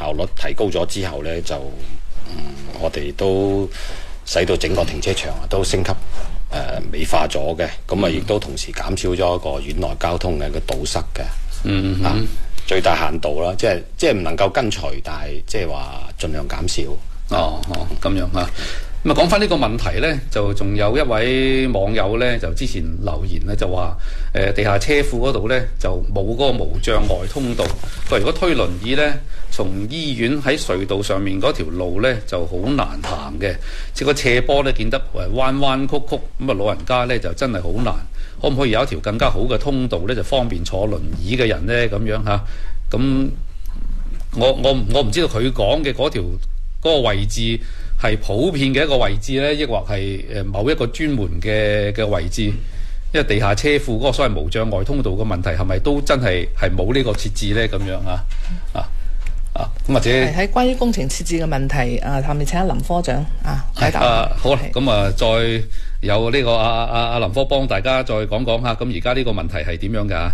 效率提高咗之後呢，就我哋都使到整個停車場都升級美化咗嘅，咁亦都同時減少咗一個院內交通嘅個堵塞嘅。最大限度啦，即係唔能夠根除，但係即係話盡量減少。 咁樣啊。咁啊，講翻呢個問題呢，就仲有一位網友呢，就之前留言呢，就話地下車庫嗰度呢，就冇嗰個無障礙通道。佢如果推輪椅呢，從醫院喺隧道上面嗰條路呢，就好難行嘅，即係個斜坡呢，見得彎彎曲曲，咁啊老人家呢，就真係好難。可唔可以有一條更加好嘅通道呢，就方便坐輪椅嘅人呢？咁樣嚇。咁我唔知道佢講嘅嗰個位置係普遍嘅一個位置呢，抑或係某一個專門嘅位置？因為地下車庫嗰個所謂無障礙通道嘅問題係咪都真係冇呢個設置呢？咁樣咁或者喺關於工程設置嘅問題，下面請阿林科長解答。 好啦，咁再有呢個阿林科幫大家再講講下，咁而家呢個問題係點樣㗎？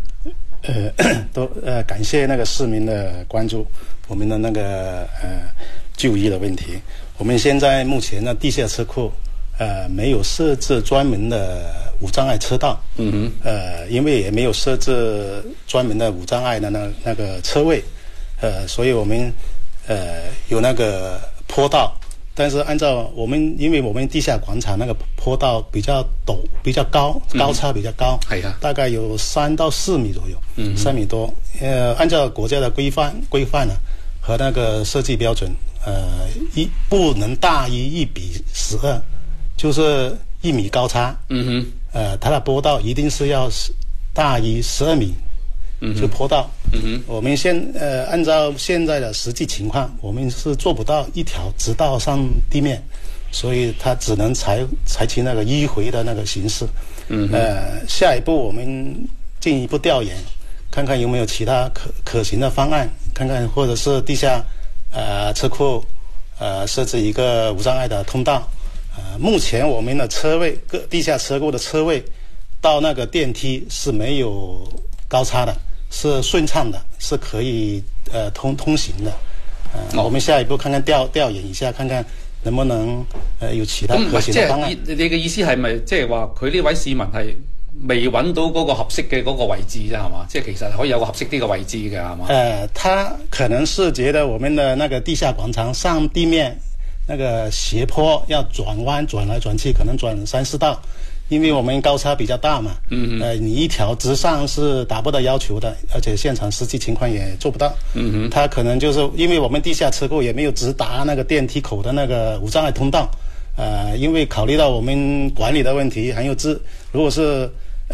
感謝那個市民的關注，我們的那個就醫的問題。我們現在目前呢地下車庫沒有設置專門的無障礙車道，因為也沒有設置專門的無障礙的那個車位，所以我們有那個坡道，但是按照因為我們地下廣場那個坡道比較陡、比較高，高差比較高，大概有3到4米左右，3米多。按照國家的規範呢和那個設計標準，不能大於1:12，就是1米高差。它的坡道一定是要大於12米。就坡道，我們按照現在的實際情況，我們是做不到一條直道上地面，所以它只能採取那個迂回的那個形式。下一步我們進一步調研，看看有沒有其他可行的方案，看看或者是地下車庫設置一個無障礙的通道。目前我們的車位，地下車庫的車位到那個電梯是沒有高差的，是順暢的，是可以通行的。我們下一步看看調研一下，看看能不能有其他可行的方案。 咁你嘅意思係咪即係話佢呢位市民係未揾到嗰個合適嘅嗰個位置啫，係嘛？即係其實可以有個合適啲嘅位置嘅，係嘛？ 他可能是覺得我們的那個地下廣場上地面那個斜坡要轉彎轉來轉去，可能轉3、4道。因為我們高差比較大嘛，你一條直上是達不到要求的，而且現場實際情況也做不到。他可能就是因為我們地下車庫也沒有直達那個電梯口的那個無障礙通道，因為考慮到我們管理的問題，還有如果是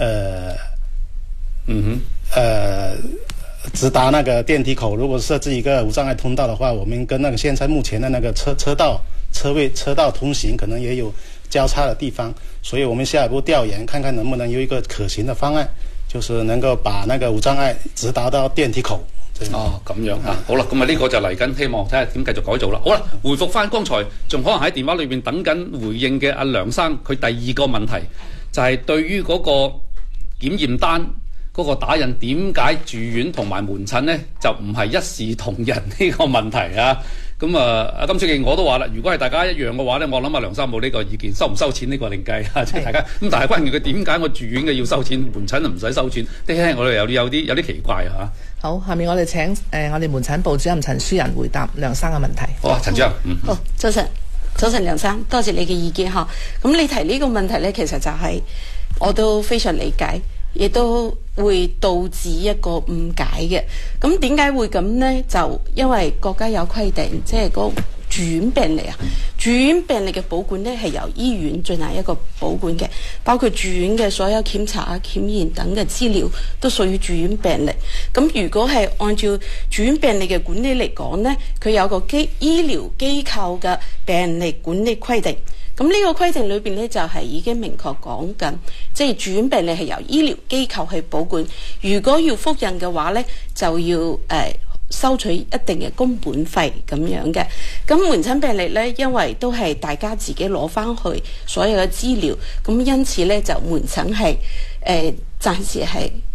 直達那個電梯口，如果設置一個無障礙通道的話，我們跟那個現在目前的那個車道通行可能也有交叉的地方，所以我們下一步調研，看看能不能有一個可行的方案，就是能夠把那個無障礙直達到電梯口。 咁樣好啦，咁呢個就嚟緊，希望睇下點繼續改造啦。好啦，回復翻剛才仲可能喺電話裏邊等緊回應嘅阿梁生，佢第二個問題就係對於嗰個檢驗單嗰個打印，點解住院同埋門診呢就唔係一視同仁呢個問題啊？咁阿金書記我都話啦，如果係大家一樣嘅話咧，我諗阿梁生冇呢個意見，收唔收錢呢個另計啊，即係大家咁。但係關鍵佢點解我住院嘅要收錢，門診就唔使收錢？聽我哋有啲奇怪啊嚇。 好，下面我哋請我哋門診部主任陳書人回答梁生嘅問題。 好，陳主任。 好，早晨梁生，多謝你嘅意見嚇。咁你提呢個問題咧，其實就係我都非常理解，亦都會導致一個誤解嘅。咁點解會咁呢？就因為國家有規定，即係個住院病歷住院病歷嘅保管呢係由醫院進行一個保管嘅，包括住院嘅所有檢查檢驗等嘅資料都屬於住院病歷。咁如果係按照住院病歷嘅管理嚟講呢，佢有個醫療機構嘅病歷管理規定。咁呢個規定裏邊呢，就係已經明確講緊，即係住院病歷係由醫療機構去保管。如果要複印嘅話呢，就要收取一定嘅工本費咁樣嘅。咁門診病歷呢，因為都係大家自己攞翻去所有嘅資料，咁因此呢，就門診係暫時係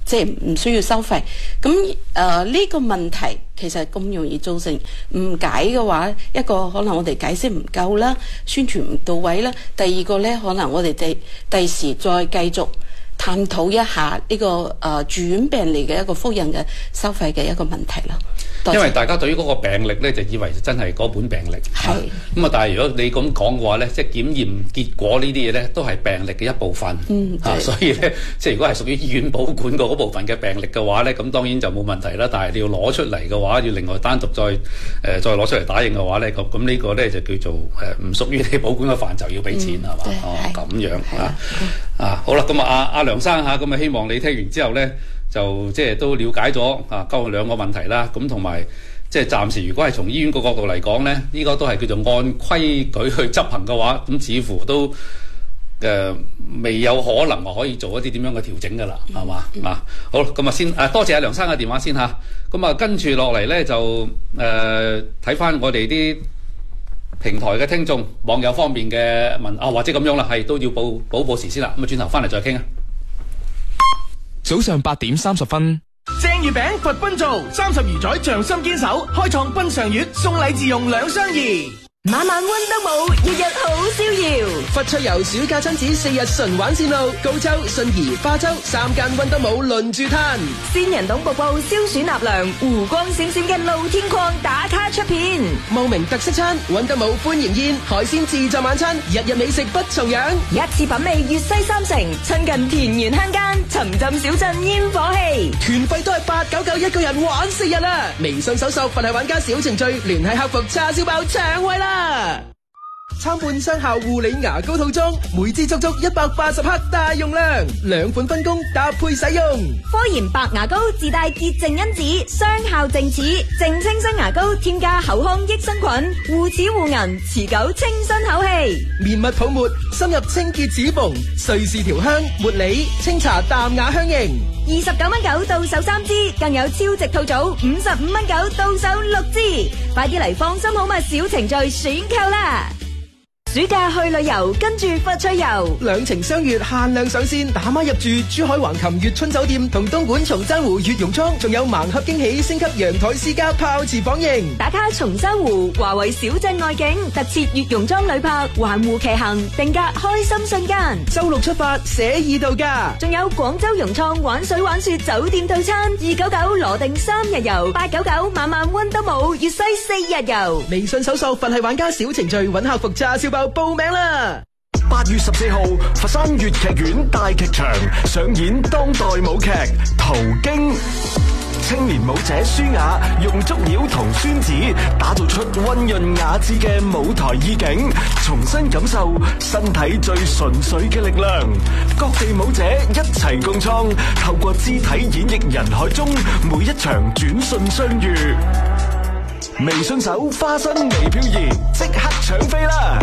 即係唔需要收費。咁呢個問題其實咁容易造成誤解嘅話，一個可能我哋解釋唔夠啦，宣傳唔到位啦。第二個呢，可能我哋第時再繼續探討一下呢個住院病例嘅一個複印嘅收費嘅一個問題咯。 因為大家對於嗰個病歷咧，就以為真係嗰本病歷。係。咁啊，但係如果你咁講嘅話咧，即係檢驗結果呢啲嘢咧，都係病歷嘅一部分。所以咧，即係如果係屬於醫院保管嗰部分嘅病歷嘅話咧，咁當然就冇問題啦。但係你要攞出嚟嘅話，要另外單獨再攞出嚟打印嘅話咧，咁呢個咧就叫做唔屬於你保管嘅範疇，要俾錢係嘛？咁樣好啦，咁阿梁生嚇，咁希望你聽完之後咧，就即係都了解咗交換兩個問題啦，咁同埋即係暫時如果係從醫院個角度嚟講咧，呢個都係叫做按規矩去執行嘅話，咁似乎都未有可能話可以做一啲點樣嘅調整㗎啦，係嘛？好，咁先多謝阿梁生嘅電話先嚇，咁跟住落嚟咧就睇翻我哋啲平台嘅聽眾網友方面嘅問或者咁樣啦，係都要報時先啦，咁轉頭翻嚟再傾啊。 早上8點30分， 正月餅佛賓做30餘載匠心堅守，開創賓上月送禮自用兩相宜。 晚晚溫德武，日日好逍遙。 佛趣遊暑假親子4日純玩線路，高州、信宜、花州3間溫德武輪住攤。 仙人洞瀑布消暑納涼，湖光閃閃嘅露天礦打卡出片。 茂名特色餐，溫德武歡迎宴，海鮮自助晚餐，日日美食不重樣。 一次品味粵西三城，親近田園鄉間，沉浸小鎮煙火氣。 團費都係899一個人玩4日啦！微信搜索佛系玩家小程序，聯繫客服叉燒包搶位啦！參半雙效護理牙膏套裝，每支足足180克大容量，2款分工搭配使用。 科研白牙膏自帶潔淨因子，雙效淨齒淨清新牙膏，添加口腔益生菌，護齒護齦，持久清新口氣。 綿密泡沫深入清潔齒縫，瑞士調香茉莉清茶淡雅香型。 29.9到手3支，更有超值套組55.9到手6支，快啲嚟放心好物小程序選購啦！暑假去旅遊，跟住佛趣遊， 兩情相悅限量上線，打孖入住珠海橫琴悅春酒店同東莞松山湖悅榕莊，仲有盲盒驚喜，升級陽台私家泡池房型， 打卡松山湖華為小鎮外景，特設悅榕莊旅泊環湖騎行，定格開心瞬間。 周6出發寫意度假， 仲有廣州融創玩水玩雪酒店套餐，299羅定3日遊，899晚晚溫德武粵西4日遊。 微信搜索佛系玩家小程序，揾客服叉燒包報名啦！8月14號，佛山粵劇院大劇場上演當代舞劇《途經》，青年舞者舒雅用竹鳥同宣子打造出溫潤雅致嘅舞台意境，重新感受身體最純粹嘅力量。各地舞者一齊共創，透過肢體演繹人海中每一場轉瞬相遇。微信搜花生微漂移，即刻搶飛啦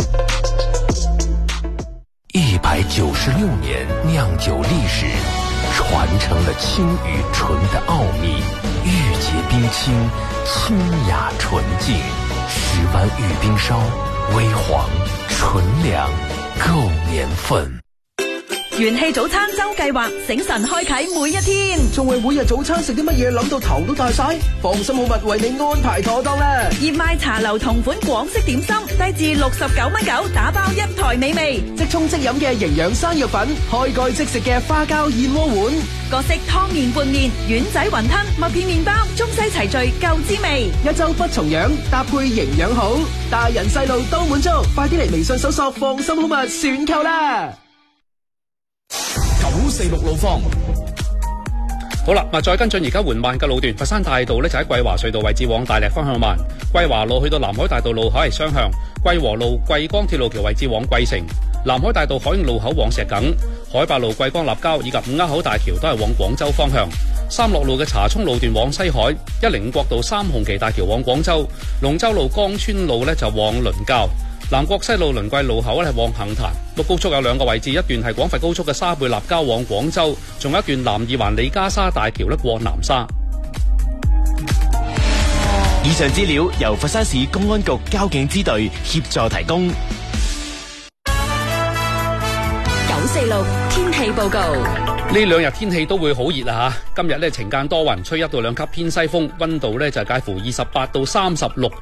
！196年釀酒歷史，傳承了清與純的奧秘，玉潔冰清，清雅純淨，10灣玉冰燒，微黃純糧，夠年份。 元氣早餐周計劃，醒神開啟每一天。 仲為每日早餐食啲乜嘢諗到頭都大晒？放心好物為你安排妥當啦！ 熱賣茶樓同款廣式點心，低至69.9打包一台美味。 即沖即飲嘅營養山藥粉，開蓋即食嘅花膠燕窩碗， 各式湯麵拌麵、丸仔雲吞、麥片麵包，中西齊聚夠滋味。 一周不重樣，搭配營養好，大人細路都滿足。快啲嚟微信搜索放心好物選購啦！946路況。 好啦，再跟進而家緩慢嘅路段，佛山大道呢就喺桂華隧道位置往大瀝方向慢，桂華路去到南海大道路口係雙向，桂和路桂江鐵路橋位置往桂城，南海大道海盈路口往石梗，海八路桂江立交以及五鴉口大橋都係往廣州方向，三樂路嘅茶涌路段往西海，105國道三紅旗大橋往廣州，龍洲路江村路呢就往倫教，南國西路倫桂路口咧係往杏壇，高速有2個位置，一段係廣佛高速嘅沙貝立交往廣州，仲有一段南二環李家沙大橋咧過南沙。 以上資料由佛山市公安局交警支隊協助提供。 946 6天氣報告。 呢兩日天氣都會好熱啊！今日咧晴間多雲，吹1到2級偏西風，溫度咧就介乎28到36